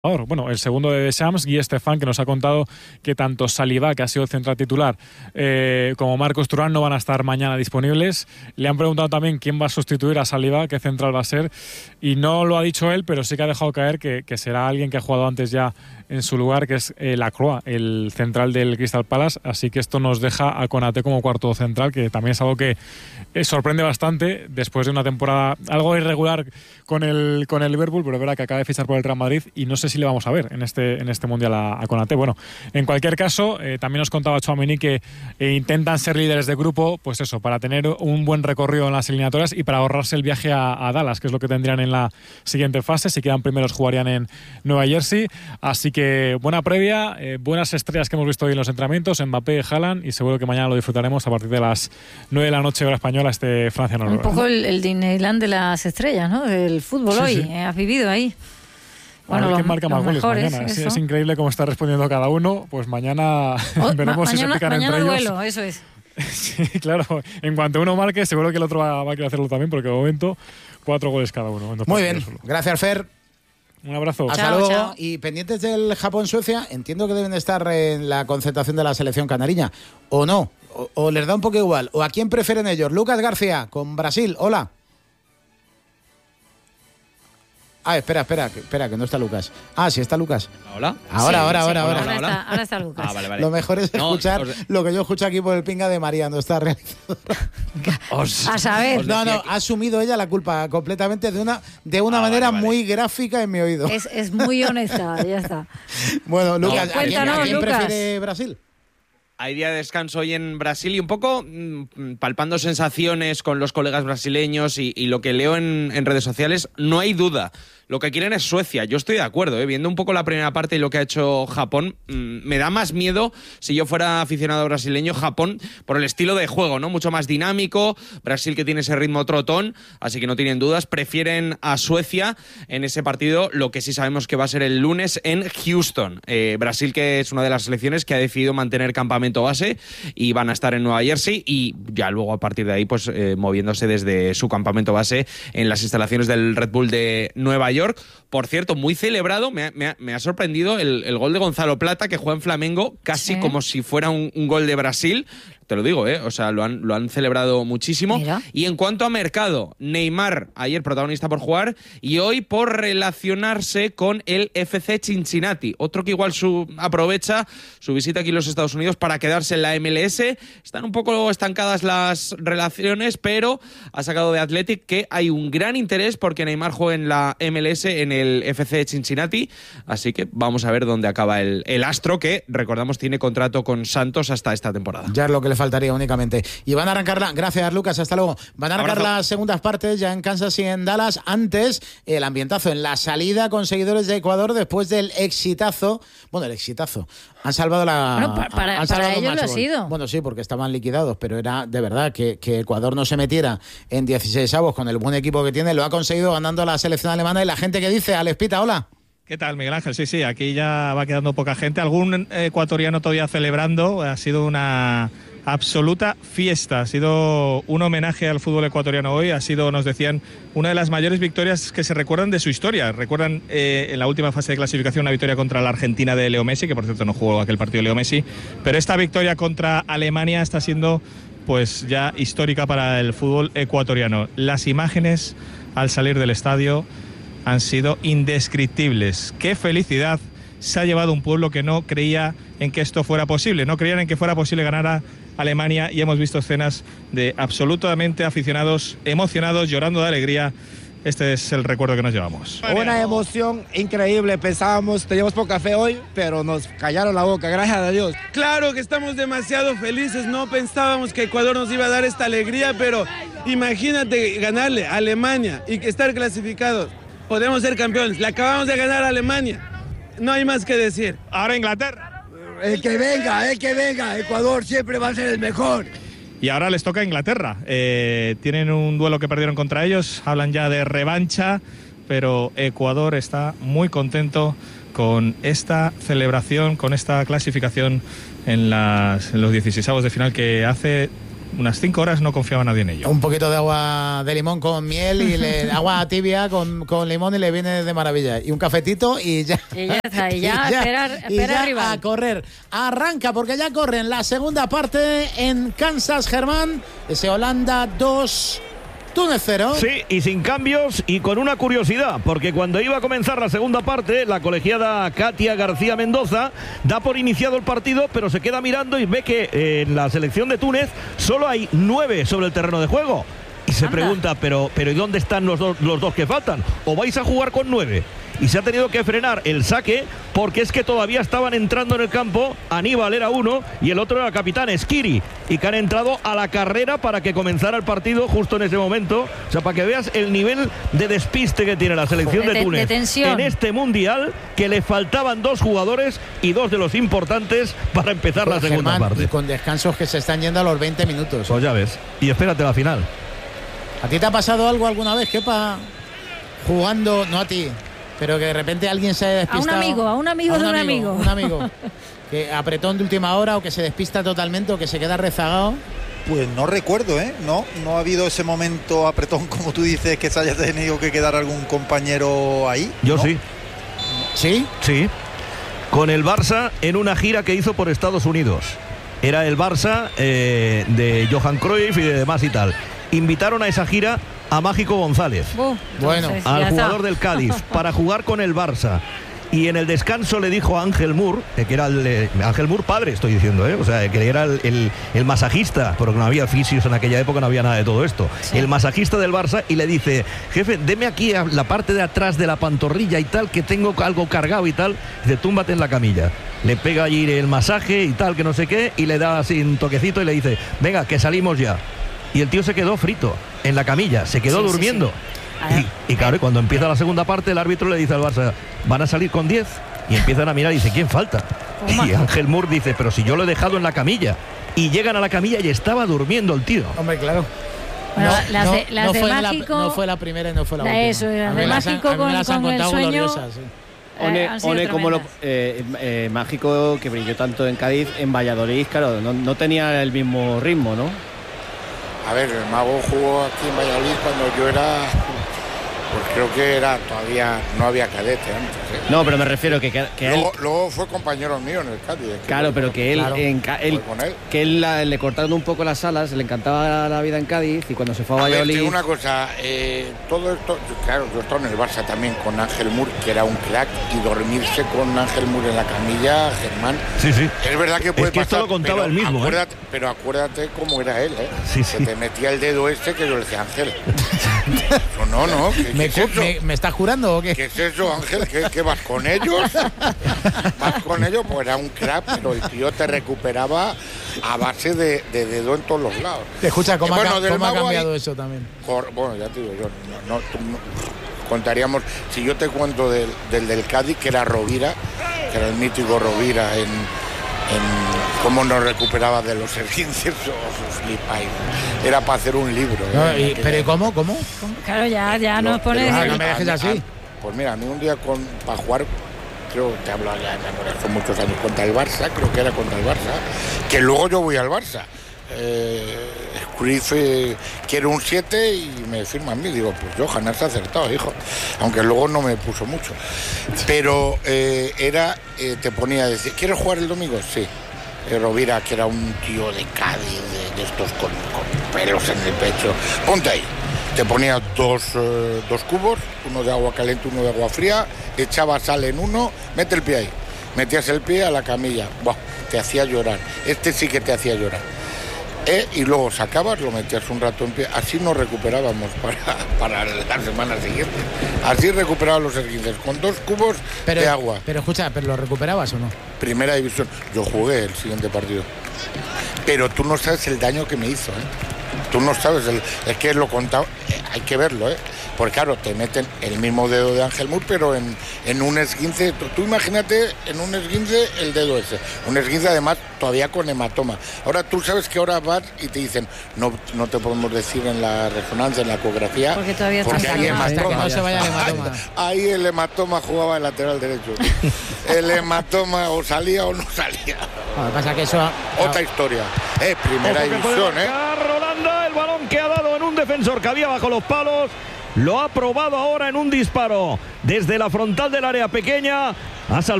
Bueno, el segundo de Deschamps, Guy Estefan, que nos ha contado que tanto Saliba, que ha sido el central titular, como Marcos Thuram no van a estar mañana disponibles. Le han preguntado también quién va a sustituir a Saliba, qué central va a ser, y no lo ha dicho él, pero sí que ha dejado caer que será alguien que ha jugado antes ya en su lugar, que es Lacroix, el central del Crystal Palace. Así que esto nos deja a Konaté como cuarto central, que también es algo que sorprende bastante después de una temporada algo irregular con el Liverpool, pero es verdad que acaba de fichar por el Real Madrid y no sé si le vamos a ver en este Mundial a Konaté. Bueno, en cualquier caso, también nos contaba Tchouaméni que intentan ser líderes de grupo, pues eso, para tener un buen recorrido en las eliminatorias y para ahorrarse el viaje a Dallas, que es lo que tendrían en la siguiente fase. Si quedan primeros jugarían en Nueva Jersey, así que buena previa, buenas estrellas que hemos visto hoy en los entrenamientos, Mbappé, Haaland, y seguro que mañana lo disfrutaremos a partir de las 9 de la noche hora española, Francia-Noruega. Un poco el Disneyland de las estrellas, ¿no? Del fútbol hoy, sí. Has vivido ahí. Bueno, a ver quién marca más goles mañana. Es increíble cómo está respondiendo cada uno. Pues mañana veremos si se pican entre ellos. Duelo, eso es. Sí, claro. En cuanto uno marque, seguro que el otro va a querer hacerlo también, porque de momento 4 goles cada uno. Muy bien, gracias Fer. Un abrazo. Hasta luego. Chao. Y pendientes del Japón-Suecia, entiendo que deben estar en la concentración de la selección canariña. ¿O no? ¿O les da un poco igual? ¿O a quién prefieren ellos? Lucas García, con Brasil. Hola. Espera, que no está Lucas. Sí está Lucas. ¿Hola? Ahora está Lucas. Vale. Lo mejor es escuchar lo que yo escucho aquí por el pinga de María, nuestra realizadora. A saber. No, ha asumido ella la culpa completamente de una manera muy gráfica en mi oído. Es muy honesta, ya está. Bueno, Lucas, ¿a quién prefiere Brasil? Hay día de descanso hoy en Brasil y un poco palpando sensaciones con los colegas brasileños y lo que leo en redes sociales, no hay duda. Lo que quieren es Suecia. Yo estoy de acuerdo, viendo un poco la primera parte y lo que ha hecho Japón, me da más miedo, si yo fuera aficionado brasileño, Japón, por el estilo de juego, ¿no? Mucho más dinámico, Brasil que tiene ese ritmo trotón, así que no tienen dudas, prefieren a Suecia en ese partido, lo que sí sabemos que va a ser el lunes en Houston. Brasil, que es una de las selecciones que ha decidido mantener campamento base y van a estar en Nueva Jersey y ya luego a partir de ahí pues moviéndose desde su campamento base en las instalaciones del Red Bull de Nueva York. Por cierto, muy celebrado, me ha sorprendido el gol de Gonzalo Plata, que juega en Flamengo casi como si fuera un gol de Brasil. Te lo digo, o sea, lo han celebrado muchísimo. Mira. Y en cuanto a mercado, Neymar, ayer protagonista por jugar, y hoy por relacionarse con el FC Cincinnati. Otro que igual aprovecha su visita aquí en los Estados Unidos para quedarse en la MLS. Están un poco estancadas las relaciones, pero ha sacado de Athletic que hay un gran interés porque Neymar juegue en la MLS, en el FC Cincinnati. Así que vamos a ver dónde acaba el astro, que, recordamos, tiene contrato con Santos hasta esta temporada. Ya es lo que le faltaría únicamente. Y van a arrancar gracias Lucas, hasta luego. Van a arrancar las segundas partes ya en Kansas y en Dallas. Antes, el ambientazo en la salida con seguidores de Ecuador después del exitazo. Bueno, el exitazo. Han salvado para ellos lo ha sido. Bueno, sí, porque estaban liquidados, pero era de verdad que Ecuador no se metiera en 16avos con el buen equipo que tiene. Lo ha conseguido ganando la selección alemana. Y la gente que dice, Alex Pita, hola. ¿Qué tal, Miguel Ángel? Sí, aquí ya va quedando poca gente. Algún ecuatoriano todavía celebrando. Ha sido una absoluta fiesta. Ha sido un homenaje al fútbol ecuatoriano hoy. Ha sido, nos decían, una de las mayores victorias que se recuerdan de su historia. Recuerdan en la última fase de clasificación una victoria contra la Argentina de Leo Messi, que por cierto no jugó aquel partido de Leo Messi. Pero esta victoria contra Alemania está siendo pues ya histórica para el fútbol ecuatoriano. Las imágenes al salir del estadio han sido indescriptibles. ¡Qué felicidad se ha llevado un pueblo que no creía en que esto fuera posible! No creían en que fuera posible ganar a Alemania y hemos visto escenas de absolutamente aficionados emocionados, llorando de alegría. Este es el recuerdo que nos llevamos. Una emoción increíble. Pensábamos, teníamos poca fe hoy, pero nos callaron la boca, gracias a Dios. Claro que estamos demasiado felices. No pensábamos que Ecuador nos iba a dar esta alegría, pero imagínate ganarle a Alemania y estar clasificados. Podemos ser campeones. Le acabamos de ganar a Alemania. No hay más que decir. Ahora Inglaterra. El que venga. Ecuador siempre va a ser el mejor. Y ahora les toca a Inglaterra. Tienen un duelo que perdieron contra ellos. Hablan ya de revancha, pero Ecuador está muy contento con esta celebración, con esta clasificación en los 16avos de final, que hace unas 5 horas no confiaba nadie en ello. Un poquito de agua de limón con miel y agua tibia con limón y le viene de maravilla. Y un cafetito y ya. Y ya está, y ya espera rival. A correr. Arranca porque ya corren la segunda parte en Kansas, Germán. Ese Holanda 2. Túnez 0. Sí, y sin cambios y con una curiosidad, porque cuando iba a comenzar la segunda parte, la colegiada Katia García Mendoza da por iniciado el partido, pero se queda mirando y ve que en la selección de Túnez solo hay 9 sobre el terreno de juego. Y se pregunta, pero ¿y dónde están los dos que faltan? ¿O vais a jugar con 9? Y se ha tenido que frenar el saque porque es que todavía estaban entrando en el campo. Aníbal era uno y el otro era el capitán Esquiri, y que han entrado a la carrera para que comenzara el partido justo en ese momento. O sea, para que veas el nivel de despiste que tiene la selección de Túnez en este mundial, que le faltaban 2 jugadores y 2 de los importantes para empezar la segunda parte. Y con descansos que se están yendo a los 20 minutos. Pues ya ves. Y espérate la final. ¿A ti te ha pasado algo alguna vez, Kepa, jugando, no a ti, pero que de repente alguien se ha despistado? A un amigo de un amigo. Un amigo que apretón de última hora, o que se despista totalmente, o que se queda rezagado. Pues no recuerdo, no ha habido ese momento apretón, como tú dices, que se haya tenido que quedar algún compañero ahí. Yo ¿no? sí. ¿Sí? Sí. Con el Barça en una gira que hizo por Estados Unidos. Era el Barça de Johan Cruyff y de demás y tal. Invitaron a esa gira a Mágico González, al jugador del Cádiz, para jugar con el Barça. Y en el descanso le dijo a Ángel Mur, que era Ángel Mur padre, estoy diciendo, o sea, que era el masajista, porque no había fisios en aquella época, no había nada de todo esto. Sí. El masajista del Barça, y le dice: jefe, deme aquí a la parte de atrás de la pantorrilla y tal, que tengo algo cargado y tal. Dice: túmbate en la camilla. Le pega allí el masaje y tal, que no sé qué, y le da así un toquecito y le dice: venga, que salimos ya. Y el tío se quedó frito en la camilla, se quedó durmiendo. Sí. Y claro, cuando empieza la segunda parte, el árbitro le dice al Barça: van a salir con 10. Y empiezan a mirar y dice: ¿quién falta? Y Ángel Mur dice: pero si yo lo he dejado en la camilla. Y llegan a la camilla y estaba durmiendo el tío. Hombre, claro. Bueno, las de Mágico... no fue la primera y no fue la última. Eso, las de Mágico con el sueño... One como lo Mágico, que brilló tanto en Cádiz, en Valladolid, claro, no tenía el mismo ritmo, ¿no? A ver, el Mago jugó aquí en Valladolid cuando yo era... Pues creo que todavía no había cadete antes. No, pero me refiero que luego fue compañero mío en el Cádiz. Claro, pero que él le cortaron un poco las alas, le encantaba la vida en Cádiz, y cuando se fue a Valladolid... Ver, una cosa, todo esto, claro, yo estaba en el Barça también con Ángel Mur, que era un crack, y dormirse con Ángel Mur en la camilla, Germán. Sí. Es verdad que puede pasar, esto lo contaba él mismo. Pero acuérdate cómo era él, Sí. Que te metía el dedo que yo le decía: Ángel. No. ¿Me estás jurando o qué? ¿Qué es eso, Ángel? ¿Qué vas con ellos? Vas con ellos, pues era un crack, pero el tío te recuperaba a base de dedo en todos los lados. Escucha, ¿cómo ha cambiado eso también? Bueno, ya te digo, yo no contaríamos, si yo te cuento del Cádiz, que era Rovira, que era el mítico Rovira en cómo nos recuperaba de los esguinces, flipáis. Era para hacer un libro. ¿Pero cómo? Claro, ya nos pones... No me dejes así. Pues mira, a mí un día para jugar, creo que te hablo ya hace muchos años, contra el Barça, creo que era contra el Barça, que luego yo voy al Barça. Cruyff quiere un 7 y me firma a mí. Digo, pues Johan, has acertado, hijo. Aunque luego no me puso mucho. Pero te ponía a decir: ¿quieres jugar el domingo? Sí. Rovira, que era un tío de Cádiz, de estos con pelos en el pecho. Ponte ahí. Te ponía dos cubos, uno de agua caliente, uno de agua fría, echaba sal en uno, mete el pie ahí. Metías el pie a la camilla. Buah, te hacía llorar. Este sí que te hacía llorar. Y luego sacabas, lo metías un rato en pie. Así nos recuperábamos para la semana siguiente. Así recuperaba los esguinces, con 2 cubos de agua. Pero escucha, ¿pero lo recuperabas o no? Primera división. Yo jugué el siguiente partido. Pero tú no sabes el daño que me hizo, Tú no sabes, es que lo contaba, hay que verlo, Porque claro, te meten el mismo dedo de Ángel Mur, pero en un esguince. Tú imagínate en un esguince el dedo ese. Un esguince además todavía con hematoma. Ahora tú sabes que ahora vas y te dicen: no te podemos decir en la resonancia, en la ecografía, porque todavía hay hematoma. No se vaya el hematoma. Ahí el hematoma jugaba el lateral derecho. El hematoma o salía o no salía. Lo que pasa que eso... Otra historia. Primera división, defensor que había bajo los palos. Lo ha probado ahora en un disparo desde la frontal del área pequeña. Ha salvado